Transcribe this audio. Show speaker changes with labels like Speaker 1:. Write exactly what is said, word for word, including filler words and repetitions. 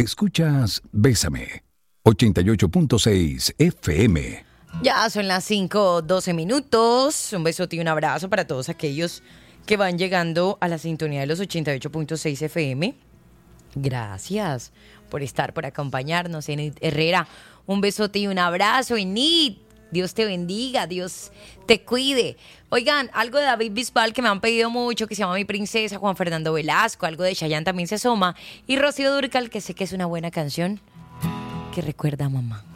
Speaker 1: Escuchas Bésame, ochenta y ocho punto seis F M.
Speaker 2: Ya son las cinco doce minutos. Un besote y un abrazo para todos aquellos que van llegando a la sintonía de los ochenta y ocho punto seis F M. Gracias por estar, por acompañarnos. Enid Herrera, un besote y un abrazo. Enid, Dios te bendiga, Dios te cuide. Oigan, algo de David Bisbal que me han pedido mucho, que se llama Mi Princesa, Juan Fernando Velasco, algo de Chayanne también se asoma. Y Rocío Dúrcal, que sé que es una buena canción, que recuerda a mamá.